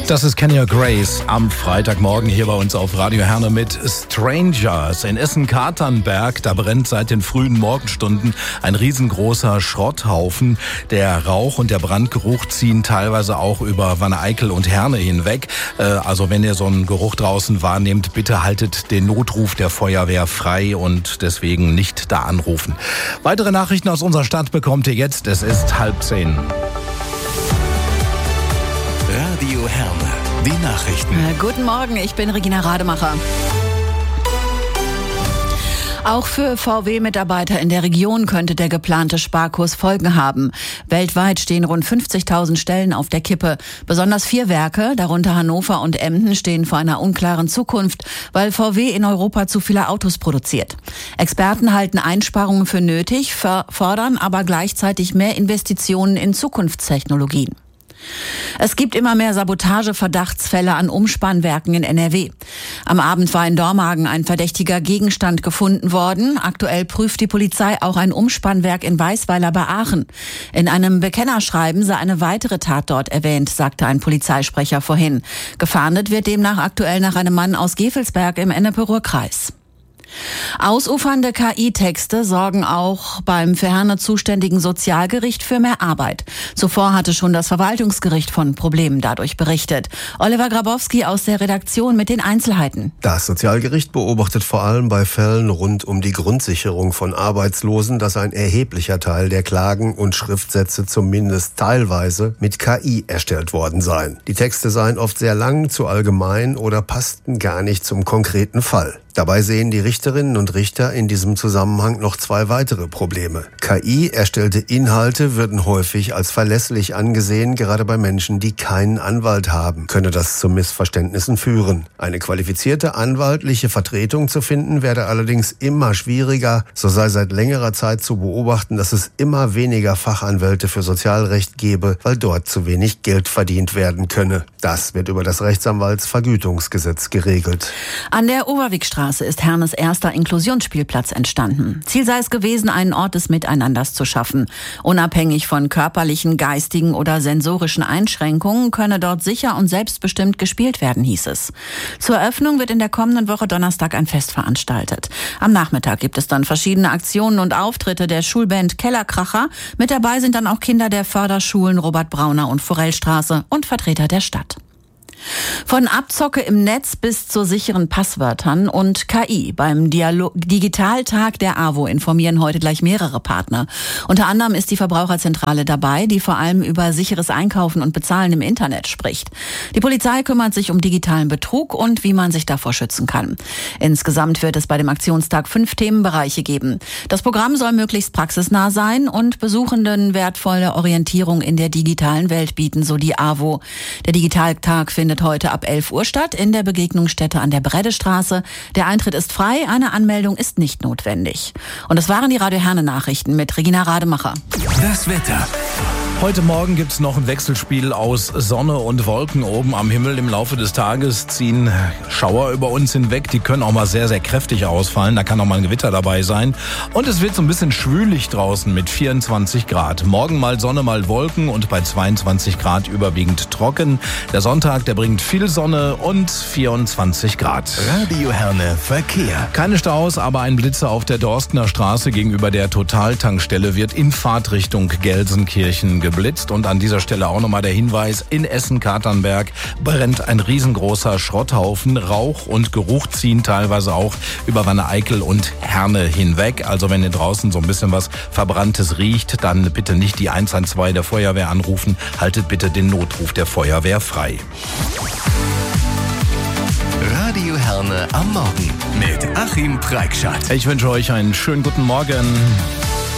Das ist Kenya Grace am Freitagmorgen hier bei uns auf Radio Herne mit Strangers. In Essen-Katernberg, da brennt seit den frühen Morgenstunden ein riesengroßer Schrotthaufen. Der Rauch und der Brandgeruch ziehen teilweise auch über Wanne-Eickel und Herne hinweg. Also wenn ihr so einen Geruch draußen wahrnehmt, bitte haltet den Notruf der Feuerwehr frei und deswegen nicht da anrufen. Weitere Nachrichten aus unserer Stadt bekommt ihr jetzt. Es ist 9:30. Radio Herne, die Nachrichten. Guten Morgen, ich bin Regina Rademacher. Auch für VW-Mitarbeiter in der Region könnte der geplante Sparkurs Folgen haben. Weltweit stehen rund 50.000 Stellen auf der Kippe. Besonders 4 Werke, darunter Hannover und Emden, stehen vor einer unklaren Zukunft, weil VW in Europa zu viele Autos produziert. Experten halten Einsparungen für nötig, fordern aber gleichzeitig mehr Investitionen in Zukunftstechnologien. Es gibt immer mehr Sabotage-Verdachtsfälle an Umspannwerken in NRW. Am Abend war in Dormagen ein verdächtiger Gegenstand gefunden worden. Aktuell prüft die Polizei auch ein Umspannwerk in Weißweiler bei Aachen. In einem Bekennerschreiben sei eine weitere Tat dort erwähnt, sagte ein Polizeisprecher vorhin. Gefahndet wird demnach aktuell nach einem Mann aus Gevelsberg im Ennepe-Ruhr-Kreis. Ausufernde KI-Texte sorgen auch beim für Herne zuständigen Sozialgericht für mehr Arbeit. Zuvor hatte schon das Verwaltungsgericht von Problemen dadurch berichtet. Oliver Grabowski aus der Redaktion mit den Einzelheiten. Das Sozialgericht beobachtet vor allem bei Fällen rund um die Grundsicherung von Arbeitslosen, dass ein erheblicher Teil der Klagen und Schriftsätze zumindest teilweise mit KI erstellt worden seien. Die Texte seien oft sehr lang, zu allgemein oder passten gar nicht zum konkreten Fall. Dabei sehen die Richterinnen und Richter in diesem Zusammenhang noch 2 weitere Probleme. KI erstellte Inhalte würden häufig als verlässlich angesehen, gerade bei Menschen, die keinen Anwalt haben, könne das zu Missverständnissen führen. Eine qualifizierte anwaltliche Vertretung zu finden, werde allerdings immer schwieriger. So sei seit längerer Zeit zu beobachten, dass es immer weniger Fachanwälte für Sozialrecht gebe, weil dort zu wenig Geld verdient werden könne. Das wird über das Rechtsanwaltsvergütungsgesetz geregelt. An der Oberwegstraße ist Hernes erster Inklusionsspielplatz entstanden. Ziel sei es gewesen, einen Ort des Miteinanders zu schaffen. Unabhängig von körperlichen, geistigen oder sensorischen Einschränkungen könne dort sicher und selbstbestimmt gespielt werden, hieß es. Zur Eröffnung wird in der kommenden Woche Donnerstag ein Fest veranstaltet. Am Nachmittag gibt es dann verschiedene Aktionen und Auftritte der Schulband Kellerkracher. Mit dabei sind dann auch Kinder der Förderschulen Robert Brauner und Forellstraße und Vertreter der Stadt. Von Abzocke im Netz bis zu sicheren Passwörtern und KI. Beim Digitaltag der AWO informieren heute gleich mehrere Partner. Unter anderem ist die Verbraucherzentrale dabei, die vor allem über sicheres Einkaufen und Bezahlen im Internet spricht. Die Polizei kümmert sich um digitalen Betrug und wie man sich davor schützen kann. Insgesamt wird es bei dem Aktionstag 5 Themenbereiche geben. Das Programm soll möglichst praxisnah sein und Besuchenden wertvolle Orientierung in der digitalen Welt bieten, so die AWO. Der Digitaltag findet heute ab 11 Uhr statt in der Begegnungsstätte an der Breddestraße. Der Eintritt ist frei, eine Anmeldung ist nicht notwendig. Und das waren die Radio Herne Nachrichten mit Regina Rademacher. Das Wetter. Heute Morgen gibt's noch ein Wechselspiel aus Sonne und Wolken oben am Himmel. Im Laufe des Tages ziehen Schauer über uns hinweg. Die können auch mal sehr, sehr kräftig ausfallen. Da kann auch mal ein Gewitter dabei sein. Und es wird so ein bisschen schwülig draußen mit 24 Grad. Morgen mal Sonne, mal Wolken und bei 22 Grad überwiegend trocken. Der Sonntag, der bringt viel Sonne und 24 Grad. Radio Herne Verkehr. Keine Staus, aber ein Blitzer auf der Dorstener Straße gegenüber der Totaltankstelle wird in Fahrtrichtung Gelsenkirchen geblitzt. Und an dieser Stelle auch nochmal der Hinweis, in Essen-Katernberg brennt ein riesengroßer Schrotthaufen. Rauch und Geruch ziehen teilweise auch über Wanne-Eickel und Herne hinweg. Also wenn ihr draußen so ein bisschen was Verbranntes riecht, dann bitte nicht die 112 der Feuerwehr anrufen. Haltet bitte den Notruf der Feuerwehr frei. Radio Herne am Morgen mit Achim Preikschat. Ich wünsche euch einen schönen guten Morgen.